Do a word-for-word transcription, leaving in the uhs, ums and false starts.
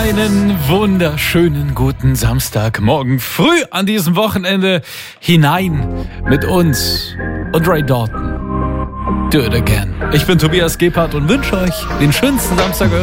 Einen wunderschönen guten Samstagmorgen früh an diesem Wochenende hinein mit uns und Ray Dalton. Do it again. Ich bin Tobias Gebhardt und wünsche euch den schönsten Samstag